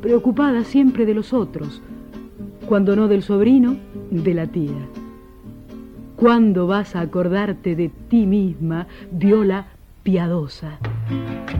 preocupada siempre de los otros, cuando no del sobrino, de la tía. ¿Cuándo vas a acordarte de ti misma, Viola piadosa?